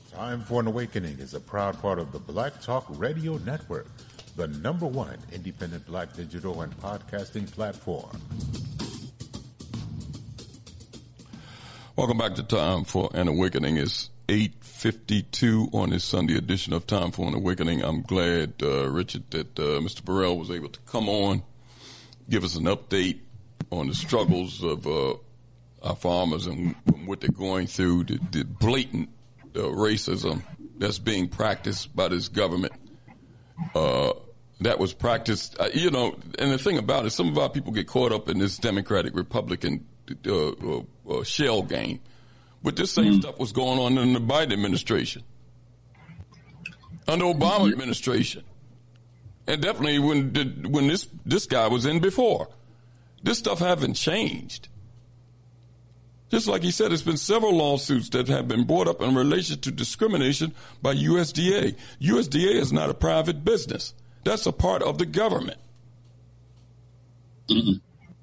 Time for an Awakening is a proud part of the Black Talk Radio Network, the #1 independent black digital and podcasting platform. Welcome back to Time for an Awakening. It's 8:52 on this Sunday edition of Time for an Awakening. I'm glad, Richard, that Mr. Burrell was able to come on, give us an update on the struggles of our farmers and what they're going through, the blatant racism that's being practiced by this government. That was practiced, and the thing about it, some of our people get caught up in this Democratic Republican shell game. But this same stuff was going on in the Biden administration, under Obama administration, and definitely when this guy was in before. This stuff haven't changed. Just like he said, there's been several lawsuits that have been brought up in relation to discrimination by USDA. USDA is not a private business. That's a part of the government. Mm-hmm.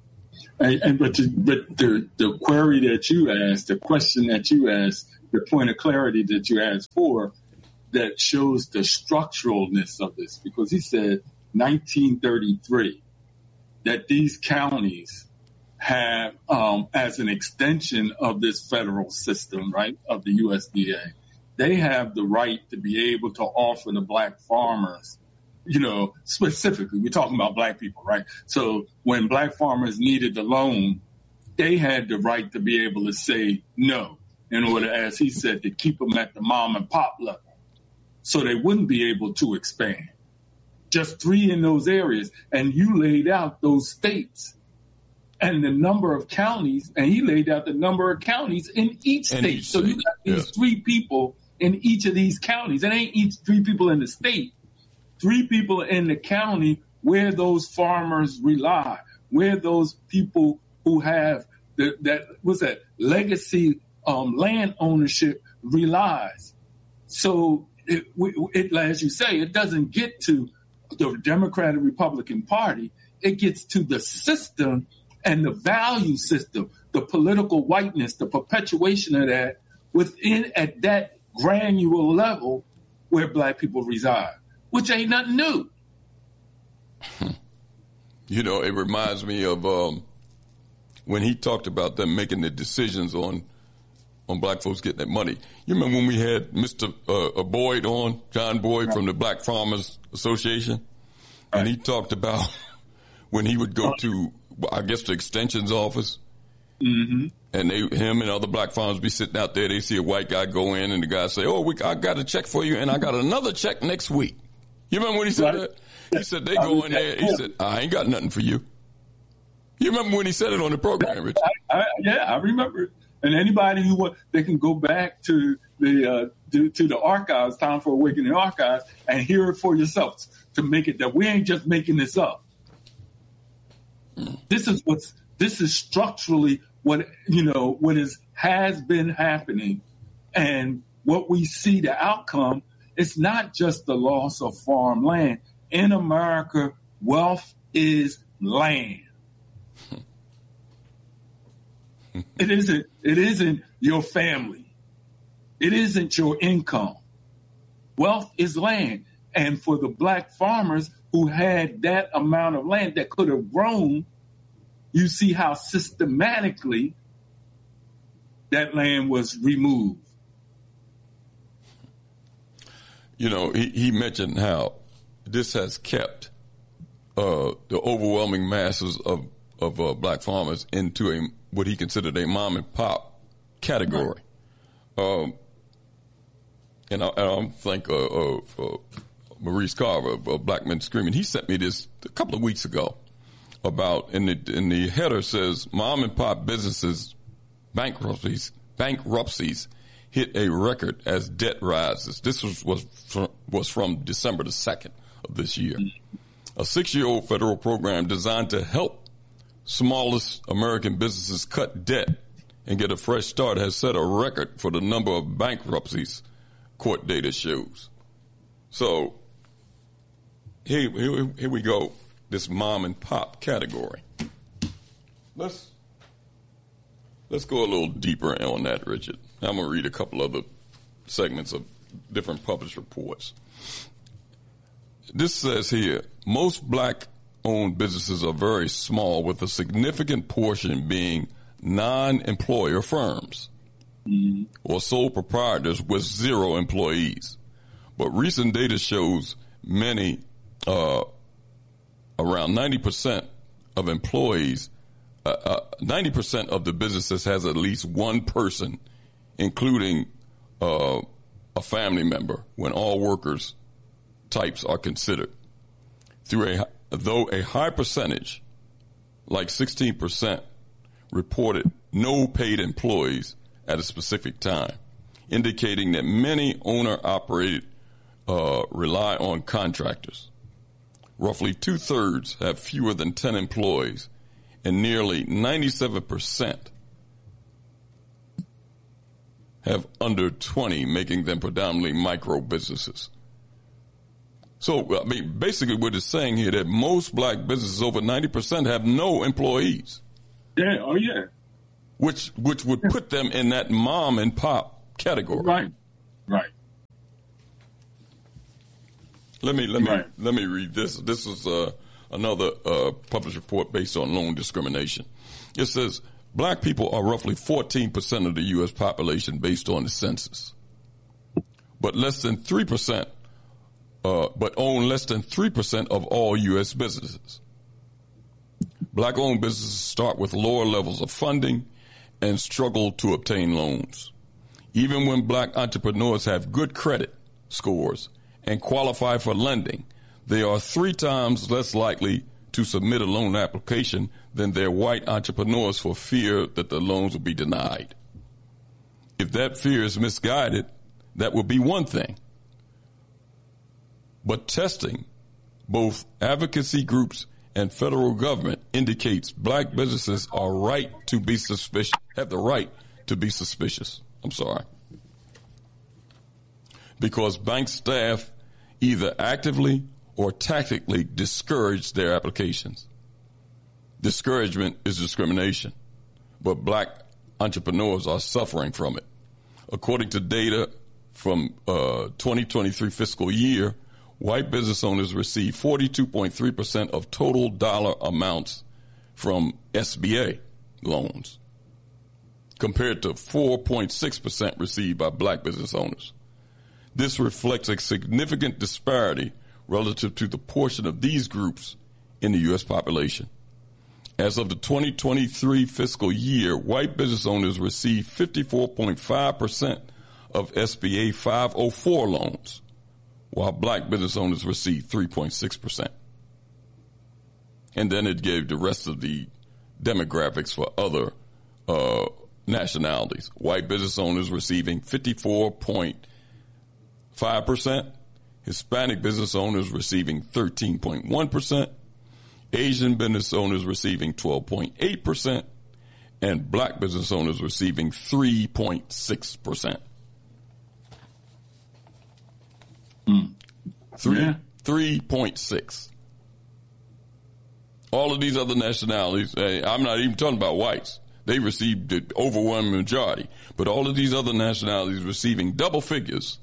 But the query that you asked, the question that you asked, the point of clarity that you asked for, that shows the structuralness of this, because he said 1933 that these counties have, as an extension of this federal system, right, of the USDA, they have the right to be able to offer the black farmers, specifically, we're talking about black people, right? So when black farmers needed the loan, they had the right to be able to say no in order, as he said, to keep them at the mom and pop level so they wouldn't be able to expand. Just 3 in those areas. And you laid out those states and the number of counties, and he laid out the number of counties in each state. So you got these 3 people in each of these counties. It ain't each 3 people in the state. 3 people in the county where those farmers rely, where those people who have that legacy land ownership relies. So it, as you say, it doesn't get to the Democratic Republican Party. It gets to the system and the value system, the political whiteness, the perpetuation of that within at that granular level where black people reside, which ain't nothing new. It reminds me of when he talked about them making the decisions on black folks getting that money. You remember when we had Mr. Boyd on, John Boyd from the Black Farmers Association? And he talked about when he would go to, I guess, the extension's office. Mm-hmm. And him and other black farmers be sitting out there. They see a white guy go in and the guy say, I got a check for you and I got another check next week. You remember when he said that? He said, they go in there. He said, I ain't got nothing for you. You remember when he said it on the program, Richard? I remember it. And anybody who wants, they can go back to the archives, Time for Awakening archives, and hear it for yourselves to make it that we ain't just making this up. This is structurally what has been happening, and what we see the outcome. It's not just the loss of farmland in America. Wealth is land. It isn't your family. It isn't your income. Wealth is land. And for the black farmers who had that amount of land that could have grown, you see how systematically that land was removed. He mentioned how this has kept the overwhelming masses of black farmers into what he considered a mom and pop category. And I think Maurice Carver of Black Men Screaming, he sent me this a couple of weeks ago about, in the header says, mom and pop businesses bankruptcies hit a record as debt rises. This was from December the 2nd of this year. A 6-year-old federal program designed to help smallest American businesses cut debt and get a fresh start has set a record for the number of bankruptcies, court data shows. So here we go, this mom and pop category. Let's go a little deeper on that, Richard. I'm going to read a couple other segments of different published reports. This says here, most black-owned businesses are very small, with a significant portion being non-employer firms or sole proprietors with 0 employees. But recent data shows many, around 90% of employees, 90% of the businesses has at least one person, including a family member, when all workers types are considered. Though a high percentage, like 16%, reported no paid employees at a specific time, indicating that many owner-operated rely on contractors. Roughly 2/3 have fewer than 10 employees, and nearly 97% have under 20, making them predominantly micro businesses. So, I mean, basically what it's saying here that most black businesses, over 90%, have no employees. Yeah, oh yeah. Which would put them in that mom and pop category. Right. Let me read this. This is another published report based on loan discrimination. It says black people are roughly 14% of the U.S. population based on the census, but less than 3%. But own less than 3% of all U.S. businesses. Black-owned businesses start with lower levels of funding and struggle to obtain loans. Even when black entrepreneurs have good credit scores and qualify for lending, they are 3 times less likely to submit a loan application than their white entrepreneurs for fear that the loans will be denied. If that fear is misguided, that would be one thing. But testing, both advocacy groups and federal government, indicates black businesses are have the right to be suspicious. Because bank staff either actively or tactically discourage their applications. Discouragement is discrimination, but black entrepreneurs are suffering from it. According to data from 2023 fiscal year, white business owners receive 42.3% of total dollar amounts from SBA loans, compared to 4.6% received by black business owners. This reflects a significant disparity relative to the portion of these groups in the U.S. population. As of the 2023 fiscal year, white business owners received 54.5% of SBA 504 loans, while black business owners received 3.6%. And then it gave the rest of the demographics for other nationalities. White business owners receiving 54.5%, Hispanic business owners receiving 13.1%, Asian business owners receiving 12.8%, and black business owners receiving 3.6%. 3.6. All of these other nationalities, I'm not even talking about whites. They received the overwhelming majority. But all of these other nationalities receiving double figures,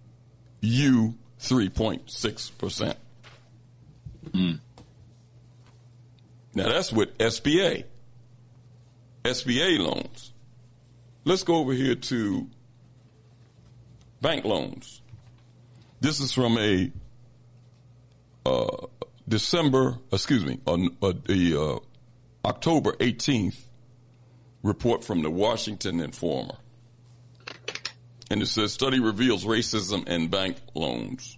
3.6%. Now that's with SBA loans. Let's go over here to bank loans. This is from a October 18th report from the Washington Informer. And it says, study reveals racism in bank loans.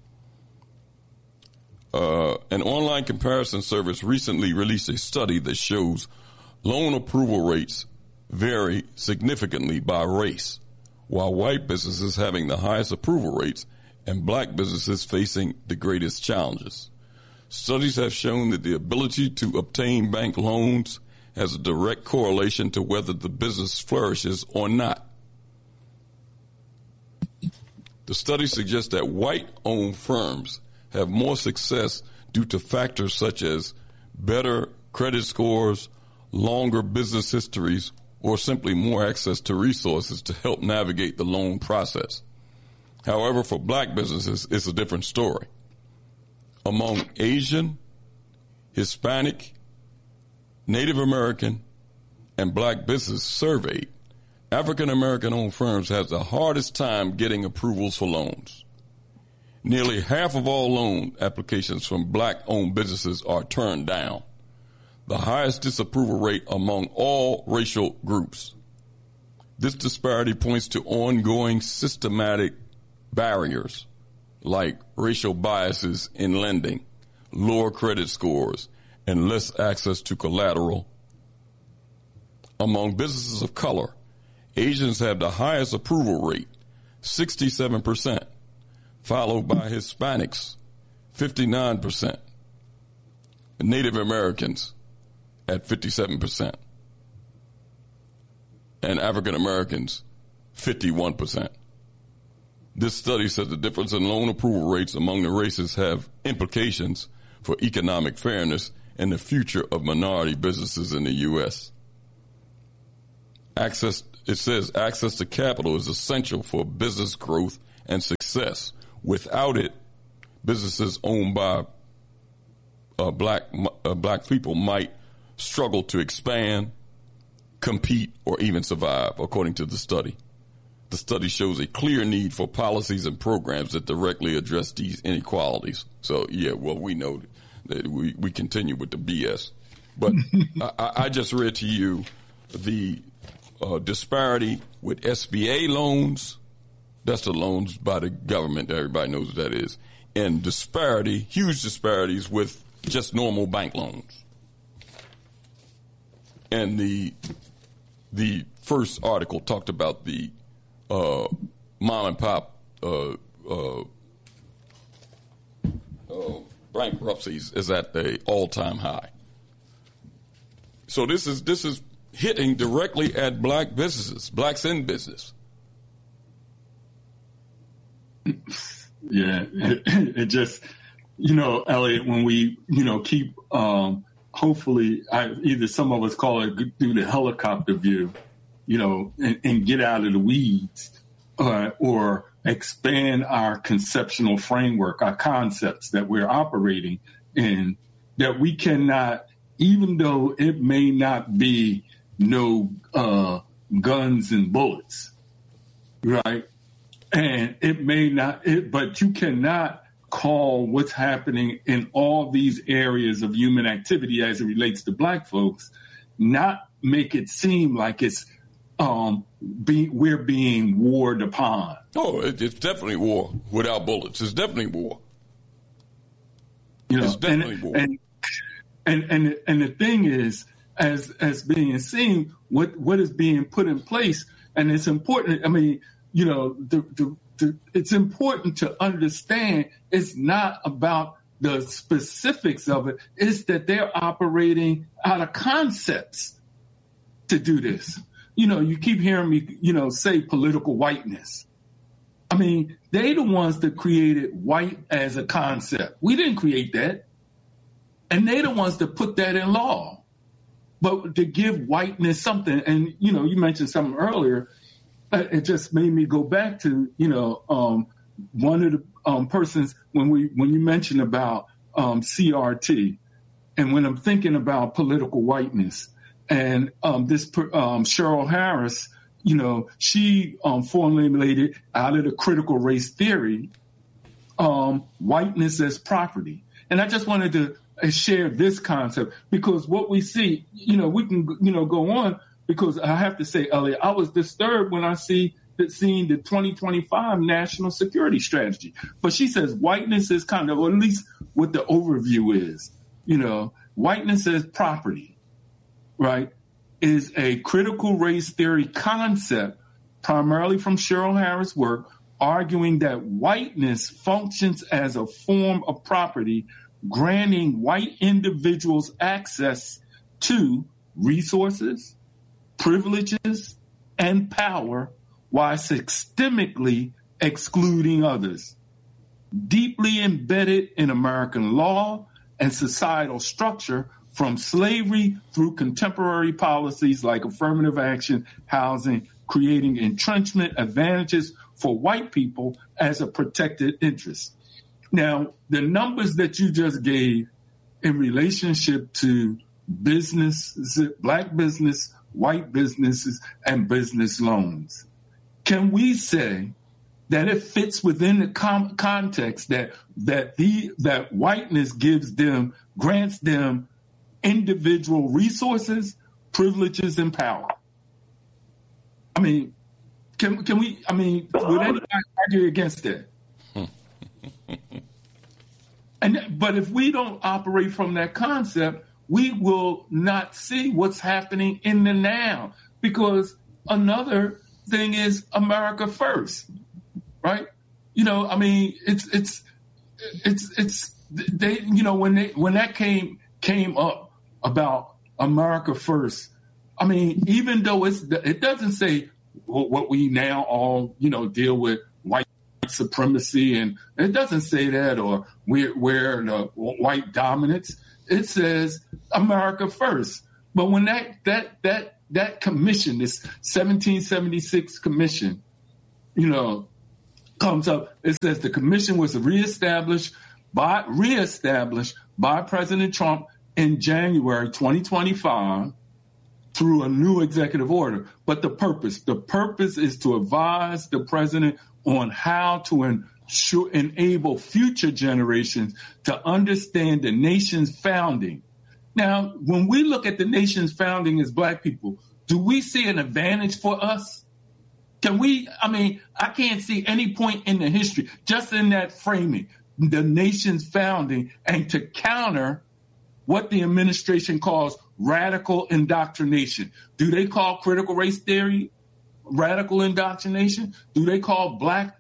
An online comparison service recently released a study that shows loan approval rates vary significantly by race, while white businesses having the highest approval rates and black businesses facing the greatest challenges. Studies have shown that the ability to obtain bank loans has a direct correlation to whether the business flourishes or not. The study suggests that white-owned firms have more success due to factors such as better credit scores, longer business histories, or simply more access to resources to help navigate the loan process. However, for black businesses, it's a different story. Among Asian, Hispanic, Native American, and black businesses surveyed, African American owned firms have the hardest time getting approvals for loans. Nearly half of all loan applications from black owned businesses are turned down, the highest disapproval rate among all racial groups. This disparity points to ongoing systematic barriers like racial biases in lending, lower credit scores, and less access to collateral. Among businesses of color, Asians have the highest approval rate, 67%, followed by Hispanics, 59%, and Native Americans at 57%, and African Americans, 51%. This study says the difference in loan approval rates among the races have implications for economic fairness and the future of minority businesses in the U.S. It says access to capital is essential for business growth and success. Without it, businesses owned by black people might struggle to expand, compete, or even survive, according to the study. The study shows a clear need for policies and programs that directly address these inequalities. So, yeah, well, we know that we continue with the BS. But I just read to you the disparity with SBA loans. That's the loans by the government. Everybody knows what that is. And huge disparities with just normal bank loans. And the first article talked about the mom and pop bankruptcies is at the all-time high. So this is hitting directly at black businesses, blacks in business. Yeah, it just, Elliot, when we, keep, hopefully, either some of us call it do the helicopter view, and get out of the weeds, or expand our conceptual framework, our concepts that we're operating in, that we cannot, even though it may not be no guns and bullets, right? And it may not, but you cannot call what's happening in all these areas of human activity as it relates to black folks, not make it seem like it's we're being warred upon. Oh, it's definitely war without bullets. It's definitely war. It's definitely war. And the thing is, as being seen, what is being put in place, and it's important. I mean, it's important to understand it's not about the specifics of it. It's that they're operating out of concepts to do this. You keep hearing me, say political whiteness. I mean, they the ones that created white as a concept. We didn't create that. And they the ones that put that in law. But to give whiteness something, and, you mentioned something earlier, it just made me go back to, one of the persons when you mentioned about CRT, and when I'm thinking about political whiteness, and this Cheryl Harris, she formulated out of the critical race theory, whiteness as property. And I just wanted to share this concept because what we see, we can, go on. Because I have to say, Elliot, I was disturbed when I seeing the 2025 national security strategy. But she says whiteness is kind of, or at least what the overview is, whiteness as property, right, is a critical race theory concept, primarily from Cheryl Harris' work, arguing that whiteness functions as a form of property, granting white individuals access to resources, privileges, and power while systemically excluding others. Deeply embedded in American law and societal structure from slavery through contemporary policies like affirmative action, housing, creating entrenchment advantages for white people as a protected interest. Now, the numbers that you just gave in relationship to businesses, black business, white businesses, and business loans, can we say that it fits within the context that whiteness grants them individual resources, privileges, and power? I mean, can we? I mean, would anybody argue against that? But if we don't operate from that concept, we will not see what's happening in the now. Because another thing is America first, right? You know, I mean, it's they, you know, when that came up about America first, I mean, even though it doesn't say what we now all, you know, deal with, white supremacy, and it doesn't say that, or we're the white dominance. It says America first. But when that commission, this 1776 commission, you know, comes up, it says the commission was reestablished by President Trump in January 2025 through a new executive order. But the purpose is to advise the president on how to enable future generations to understand the nation's founding. Now, when we look at the nation's founding as black people, do we see an advantage for us? I can't see any point in the history, just in that framing, the nation's founding, and to counter what the administration calls radical indoctrination. Do they call critical race theory radical indoctrination? Do they call black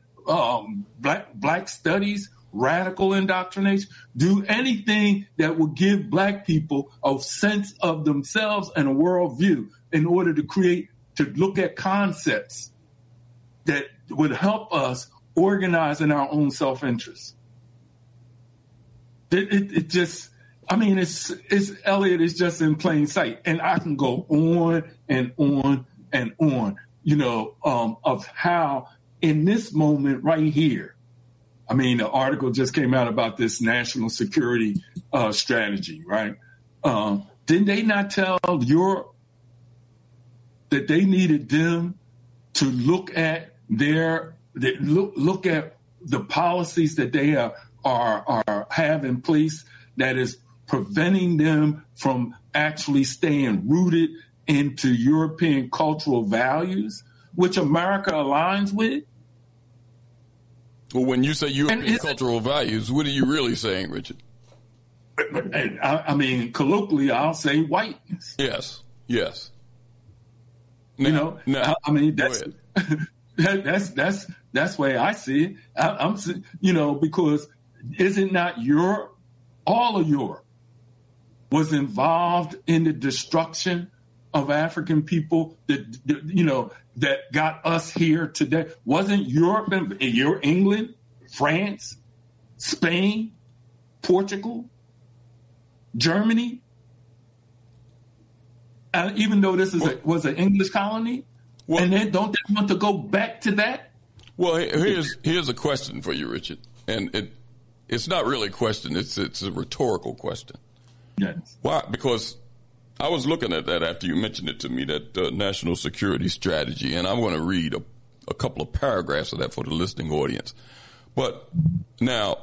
studies radical indoctrination? Do anything that will give black people a sense of themselves and a worldview in order to look at concepts that would help us organize in our own self-interest. It just, I mean, it's Elliot is just in plain sight. And I can go on and on and on, you know, of how in this moment right here, I mean, the article just came out about this national security strategy, right? Didn't they not tell Europe that they needed them to look at look at the policies that they have in place that is preventing them from actually staying rooted into European cultural values, which America aligns with? Well, when you say European cultural values, what are you really saying, Richard? I mean, colloquially, I'll say whiteness. Yes. Now, I mean, that's the way I see it. I'm you know, because is it not Europe? All of Europe was involved in the destruction of African people that got us here today. Wasn't Europe and England, France, Spain, Portugal, Germany? Even though this was an English colony, and then don't they want to go back to that? Well, here's a question for you, Richard, and it's not really a question; it's a rhetorical question. Yes. Why? Because I was looking at that after you mentioned it to me, that national security strategy, and I'm going to read a couple of paragraphs of that for the listening audience. But now,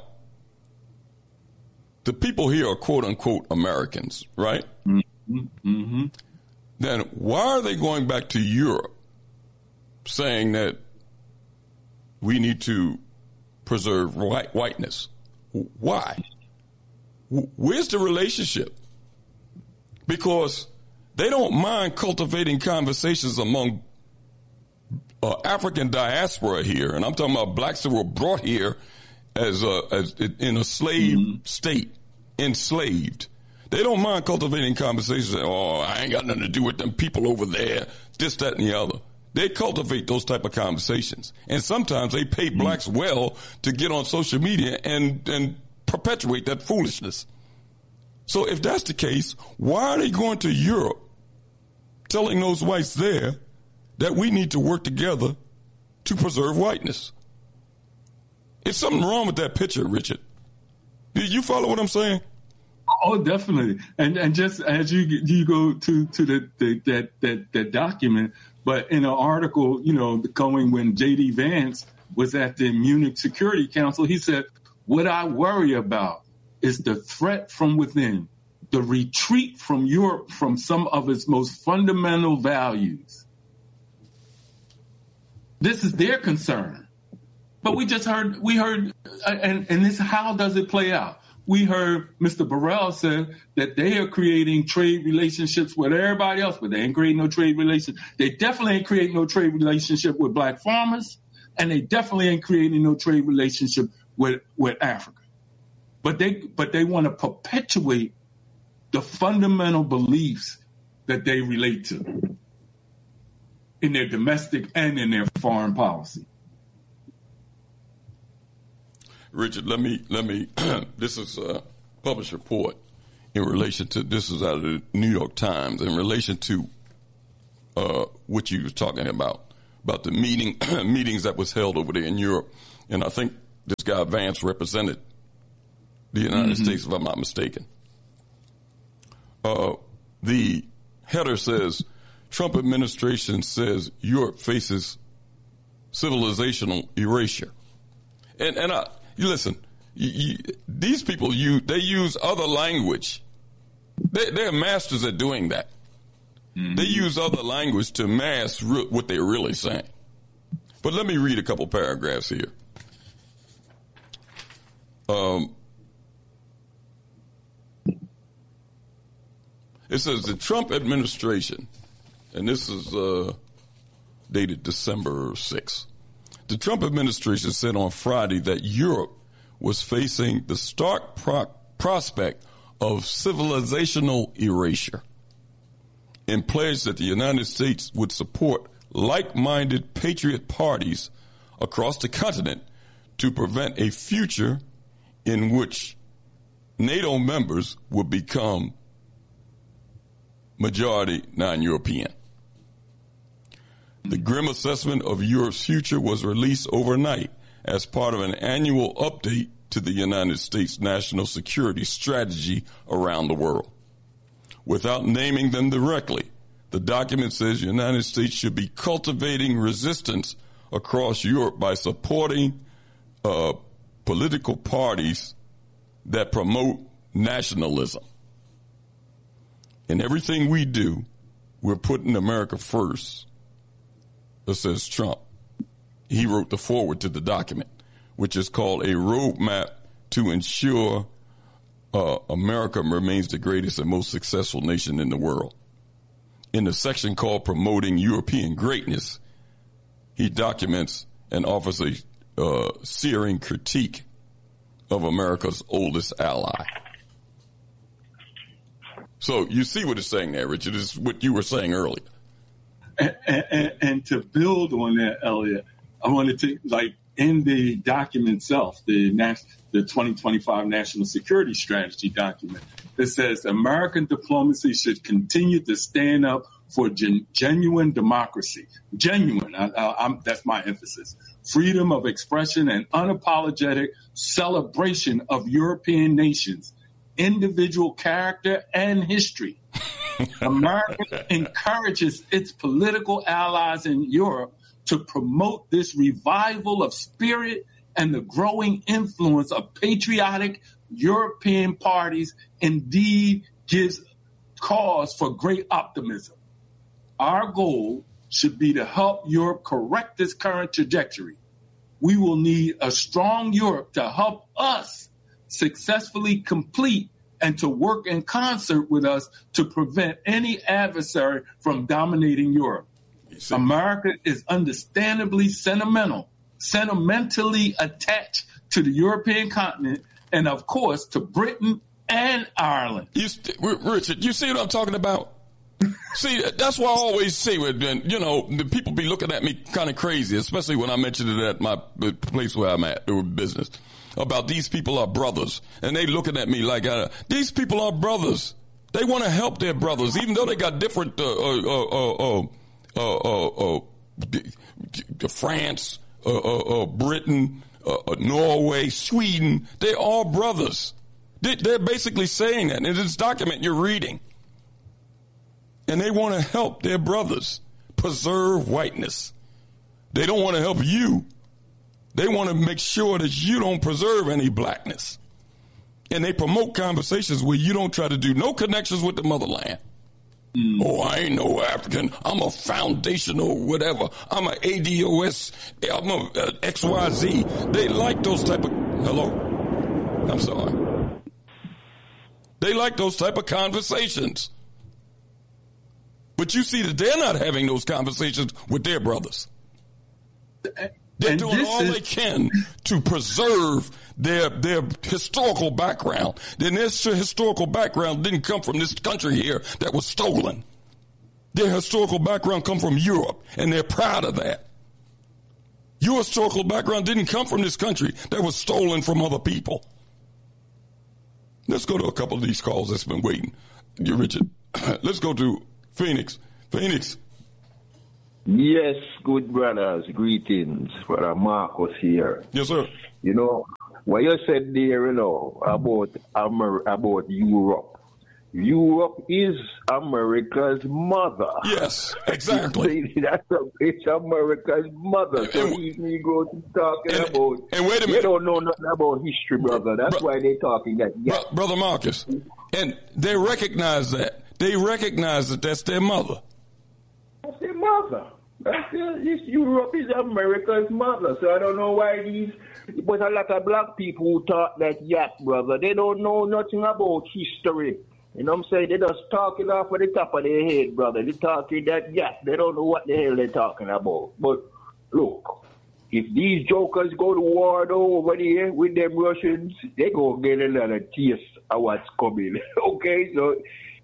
the people here are quote unquote Americans, right? Mm-hmm. Mm-hmm. Then why are they going back to Europe saying that we need to preserve whiteness? Why? Where's the relationship? Because they don't mind cultivating conversations among African diaspora here, and I'm talking about blacks that were brought here as in a slave state, enslaved. They don't mind cultivating conversations. Oh, I ain't got nothing to do with them people over there, this, that, and the other. They cultivate those type of conversations. And sometimes they pay blacks well to get on social media and perpetuate that foolishness. So if that's the case, why are they going to Europe telling those whites there that we need to work together to preserve whiteness. Is something wrong with that picture, Richard? Do you follow what I'm saying? Oh, definitely. And just as you go to that document, but in an article, going when J.D. Vance was at the Munich Security Council, he said, what I worry about is the threat from within, the retreat from Europe from some of its most fundamental values. This is their concern. But we heard, and this, how does it play out? We heard Mr. Burrell say that they are creating trade relationships with everybody else, but they ain't creating no trade relations. They definitely ain't creating no trade relationship with black farmers, and they definitely ain't creating no trade relationship with Africa. But they want to perpetuate the fundamental beliefs that they relate to in their domestic and in their foreign policy. Richard, let me. This is a published report in relation to, this is out of the New York Times, in relation to what you were talking about the meetings that was held over there in Europe. And I think this guy Vance represented the United States, if I'm not mistaken. The header says, Trump administration says Europe faces civilizational erasure. And you listen, these people, they use other language. They're masters at doing that. They use other language to mask what they're really saying. But let me read a couple paragraphs here. It says the Trump administration, and this is dated December 6th. The Trump administration said on Friday that Europe was facing the stark prospect of civilizational erasure and pledged that the United States would support like-minded patriot parties across the continent to prevent a future in which NATO members would become majority non-European. The grim assessment of Europe's future was released overnight as part of an annual update to the United States national security strategy around the world. Without naming them directly, the document says the United States should be cultivating resistance across Europe by supporting political parties that promote nationalism. In everything we do, we're putting America first. It says Trump. He wrote the foreword to the document, which is called a roadmap to ensure America remains the greatest and most successful nation in the world. In the section called Promoting European Greatness, he documents and offers a searing critique of America's oldest ally. So you see what it's saying there, Richard. This is what you were saying earlier. And to build on that, Elliot, I wanted to, in the document itself, the 2025 National Security Strategy document, it says American diplomacy should continue to stand up for genuine democracy. Genuine, that's my emphasis. Freedom of expression and unapologetic celebration of European nations, individual character and history. America encourages its political allies in Europe to promote this revival of spirit, and the growing influence of patriotic European parties indeed gives cause for great optimism. Our goal should be to help Europe correct this current trajectory. We will need a strong Europe to help us successfully complete and to work in concert with us to prevent any adversary from dominating Europe. America is understandably sentimentally attached to the European continent and, of course, to Britain and Ireland. Richard, you see what I'm talking about? See, that's why I always say, the people be looking at me kind of crazy, especially when I mention it at my place where I'm at, doing business, about these people are brothers. And they looking at me like, these people are brothers. They want to help their brothers, even though they got different France, Britain, Norway, Sweden, they're all brothers. They're basically saying that. And in this document you're reading. And they want to help their brothers preserve whiteness. They don't want to help you. They want to make sure that you don't preserve any blackness. And they promote conversations where you don't try to do no connections with the motherland. Oh, I ain't no African. I'm a foundational whatever. I'm a ADOS. I'm a XYZ. They like those type of... Hello? I'm sorry. They like those type of conversations. But you see that they're not having those conversations with their brothers. They're doing all they can to preserve their historical background. Then their historical background didn't come from this country here that was stolen. Their historical background come from Europe, and they're proud of that. Your historical background didn't come from this country that was stolen from other people. Let's go to a couple of these calls that's been waiting. Richard, let's go to Phoenix. Phoenix. Yes, good brothers. Greetings. Brother Marcus here. Yes, sir. You know, what you said there, about Europe. Europe is America's mother. Yes, exactly. It's America's mother. So these Negroes talking about. And wait a minute. They don't know nothing about history, brother. That's why they're talking that. Yeah. Brother Marcus. And they recognize that. They recognize that that's their mother. That's their mother. Europe is America's mother. So I don't know why but a lot of black people who talk that brother, they don't know nothing about history. You know what I'm saying? They just talking off of the top of their head, brother. They talking that They don't know what the hell they're talking about. But look, if these jokers go to war though over there with them Russians, they gonna get a lot of taste of what's coming. Okay, so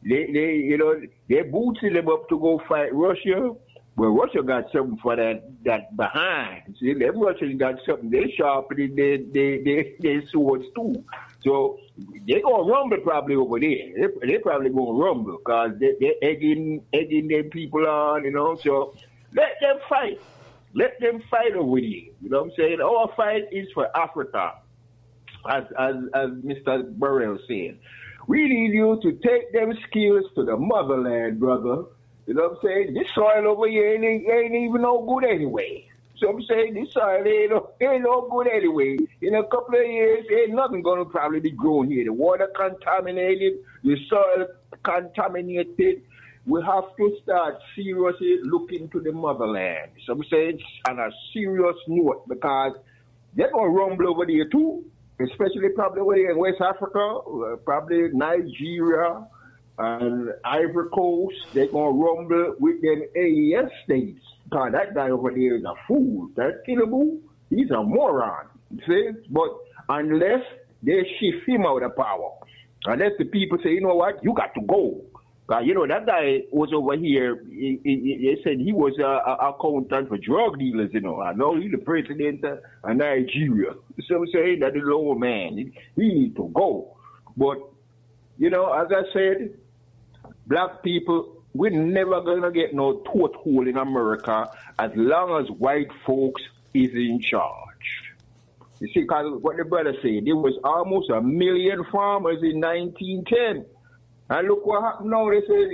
they're booting them up to go fight Russia. But Russia got something for that behind. See, them Russians got something. They sharpening their swords too. So they're going to rumble probably over there. They're probably going to rumble because they're egging their people on, So let them fight. Let them fight over there. You know what I'm saying? Our fight is for Africa, as Mr. Burrell said. We need you to take them skills to the motherland, brother. You know what I'm saying? This soil over here ain't even no good anyway. So I'm saying this soil ain't no good anyway. In a couple of years, ain't nothing going to probably be grown here. The water contaminated, the soil contaminated. We have to start seriously looking to the motherland. So I'm saying on a serious note because they're going to rumble over there too, especially probably over there in West Africa, probably Nigeria, and Ivory Coast. They're going to rumble with them AES states. God, that guy over there is a fool. That Tinubu, he's a moron. See? But unless they shift him out of power, unless the people say, you know what, you got to go. That guy was over here, they said he was an accountant for drug dealers, I know he's the president of Nigeria. So I'm saying that the lower man, he needs to go. But, as I said, black people, we're never going to get no toehold in America as long as white folks is in charge. You see, because what the brother said, there was almost 1 million farmers in 1910. And look what happened now. They say,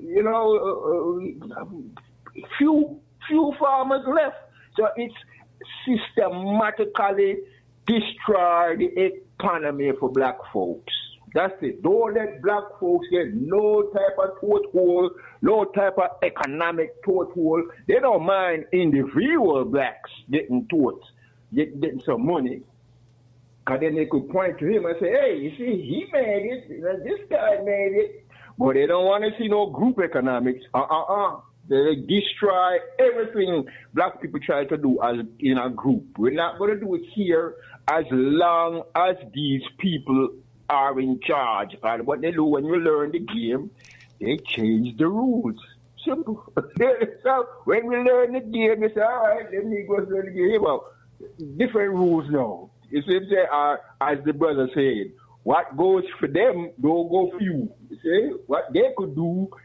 few farmers left. So it's systematically destroyed the economy for black folks. That's it. Don't let black folks get no type of toehold, no type of economic toehold. They don't mind individual blacks getting getting some money. And then they could point to him and say, hey, you see, he made it. This guy made it. But they don't want to see no group economics. They destroy everything black people try to do as in a group. We're not going to do it here as long as these people are in charge. And what they do when you learn the game, they change the rules. Simple. So when we learn the game, they say, all right, let me go learn the game. Well, different rules now. You see what I'm saying? As the brother said, what goes for them don't go for you. You see? What they could do,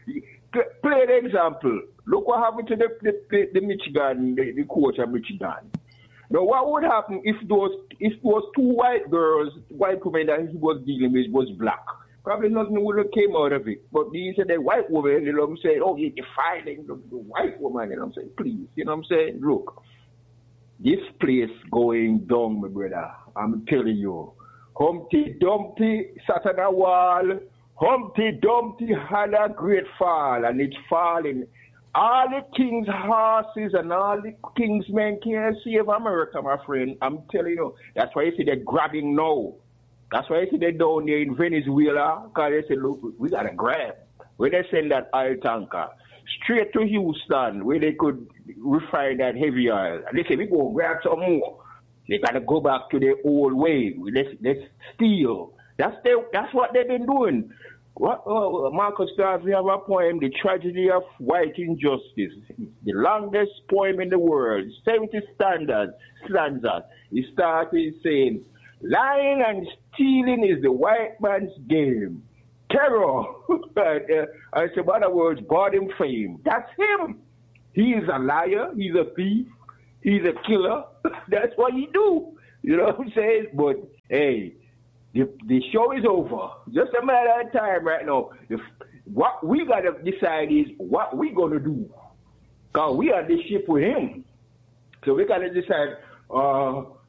play the example. Look what happened to the Michigan, the coach of Michigan. Now, what would happen if those two white girls, white women that he was dealing with was black? Probably nothing would have came out of it. But these are the white woman, you know what I'm saying? Oh, you're defiling the white woman, you know what I'm saying? Please, you know what I'm saying? Look, this place going down, my brother. I'm telling you. Humpty Dumpty sat on a wall. Humpty Dumpty had a great fall, and it's falling. All the king's horses and all the king's men can't save America, my friend. I'm telling you. That's why you see they're grabbing now. That's why you see they're down there in Venezuela, because they say, look, we got to grab. When they send that oil tanker straight to Houston, where they could refine that heavy oil, and they say, we go grab some more. They got to go back to their old way. Let's steal. That's what they've been doing. Marcus Garvey have a poem, The Tragedy of White Injustice. The longest poem in the world, 70 stanzas. He started saying, lying and stealing is the white man's game. Terror. I said, in other words, God in fame. That's him. He is a liar. He's a thief. He's a killer. That's what he do. You know what I'm saying? But, hey, the show is over. Just a matter of time right now. What we got to decide is what we going to do. Because we are the ship with him. So we got to decide,